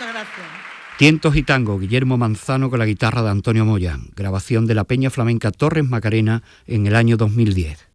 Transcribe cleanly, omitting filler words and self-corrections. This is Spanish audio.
Muchas gracias. Tientos y tango, Guillermo Manzano con la guitarra de Antonio Moya, grabación de la Peña Flamenca Torres Macarena en el año 2010.